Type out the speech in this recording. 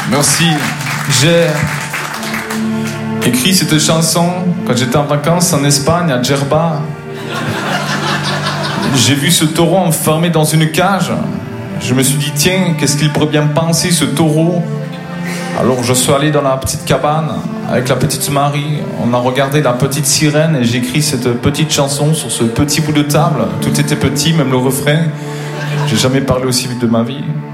Merci. J'ai écrit cette chanson quand j'étais en vacances en Espagne, à Djerba. J'ai vu ce taureau enfermé dans une cage. Je me suis dit, tiens, qu'est-ce qu'il pourrait bien penser, ce taureau? Alors je suis allé dans la petite cabane avec la petite Marie. On a regardé la petite sirène et j'ai écrit cette petite chanson sur ce petit bout de table. Tout était petit, même le refrain. J'ai jamais parlé aussi vite de ma vie.